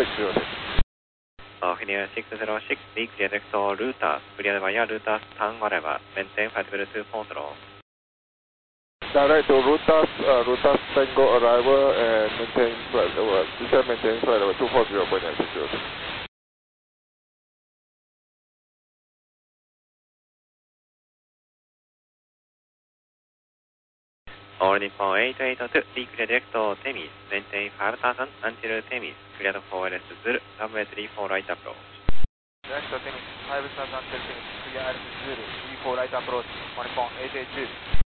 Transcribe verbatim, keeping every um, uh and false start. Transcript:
zero six. Uh, Finnair six zero six, be clear direct to Routas, clear via Routas, turn whatever, maintain flight level two control. Direct to Routas, uh, Routas Tango arrival and maintain flight level, descend maintain flight level two four zero point nine six zero six. All Nippon eight eight two, be clear direct to Temis, maintain five thousand until Temis, cleared for L S Zulu, runway three four right approach. Direct to Temis, five thousand until Temis, clear L S Zulu, three four right approach, All Nippon eight eight two.